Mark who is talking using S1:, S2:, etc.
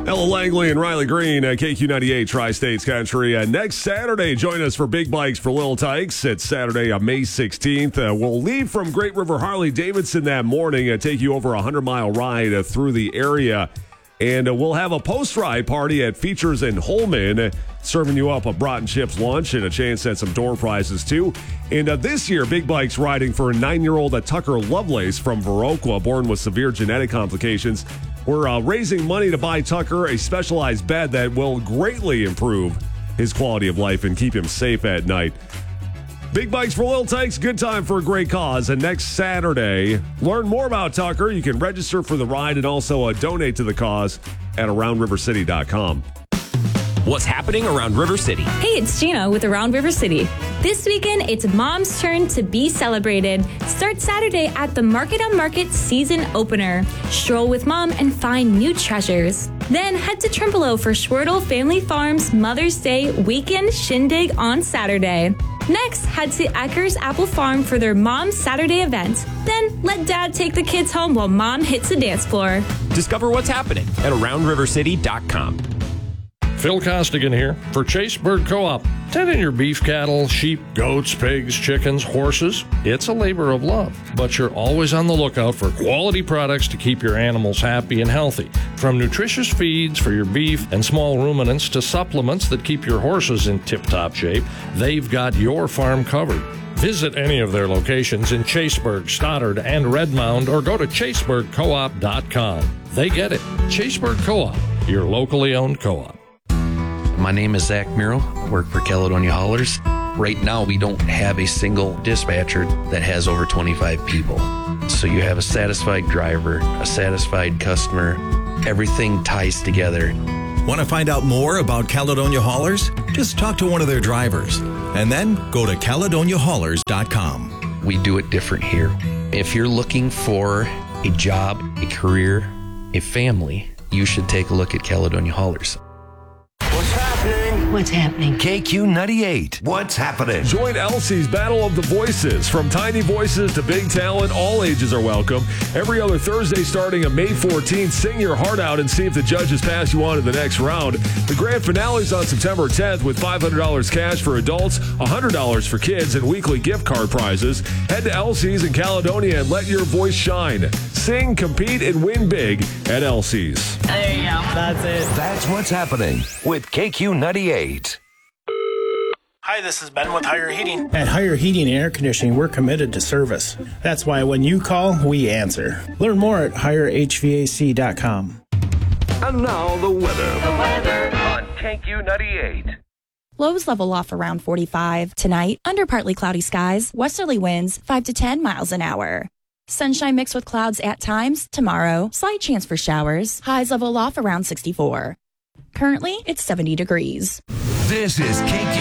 S1: Ella Langley and Riley Green at KQ98 Tri-States Country. Next Saturday, join us for Big Bikes for Little Tykes. It's Saturday, May 16th. We'll leave from Great River Harley-Davidson that morning, take you over a 100-mile ride through the area. And we'll have a post-ride party at Features in Holman, serving you up a brat and chips lunch and a chance at some door prizes, too. And this year, Big Bike's riding for a 9-year-old Tucker Lovelace from Viroqua, born with severe genetic complications. We're raising money to buy Tucker a specialized bed that will greatly improve his quality of life and keep him safe at night. Big Bikes for Little Tykes, good time for a great cause. And next Saturday, learn more about Tucker. You can register for the ride and also donate to the cause at AroundRiverCity.com.
S2: What's happening around River City?
S3: Hey, it's Gina with Around River City. This weekend, it's Mom's turn to be celebrated. Start Saturday at the Market on Market season opener. Stroll with Mom and find new treasures. Then head to Trimpolo for Schwertel Family Farms Mother's Day weekend shindig on Saturday. Next, head to Eckers Apple Farm for their Mom's Saturday event. Then let Dad take the kids home while Mom hits the dance floor.
S2: Discover what's happening at AroundRiverCity.com.
S4: Phil Costigan here for Chaseburg Co-op. Tending your beef cattle, sheep, goats, pigs, chickens, horses, it's a labor of love. But you're always on the lookout for quality products to keep your animals happy and healthy. From nutritious feeds for your beef and small ruminants to supplements that keep your horses in tip-top shape, they've got your farm covered. Visit any of their locations in Chaseburg, Stoddard, and Redmond, or go to chaseburgcoop.com. They get it. Chaseburg Co-op, your locally owned co-op.
S5: My name is Zach Miro. I work for Caledonia Haulers. Right now, we don't have a single dispatcher that has over 25 people. So you have a satisfied driver, a satisfied customer. Everything ties together.
S6: Want to find out more about Caledonia Haulers? Just talk to one of their drivers and then go to CaledoniaHaulers.com.
S5: We do it different here. If you're looking for a job, a career, a family, you should take a look at Caledonia Haulers.
S7: What's happening?
S8: KQ98. What's happening?
S1: Join Elsie's Battle of the Voices. From tiny voices to big talent, all ages are welcome. Every other Thursday starting on May 14th, sing your heart out and see if the judges pass you on to the next round. The grand finale is on September 10th with $500 cash for adults, $100 for kids, and weekly gift card prizes. Head to Elsie's in Caledonia and let your voice shine. Sing, compete, and win big at Elsie's.
S7: There you go. That's it.
S8: That's what's happening with KQ98.
S9: Hi, this is Ben with Higher Heating.
S10: At Higher Heating and Air Conditioning, we're committed to service. That's why when you call, we answer. Learn more at HigherHVAC.com.
S8: And now the weather. On KQ98.
S11: Lows level off around 45. Tonight, under partly cloudy skies, westerly winds 5 to 10 miles an hour. Sunshine mixed with clouds at times. Tomorrow, slight chance for showers. Highs level off around 64. Currently, it's 70 degrees.
S8: This is KQ.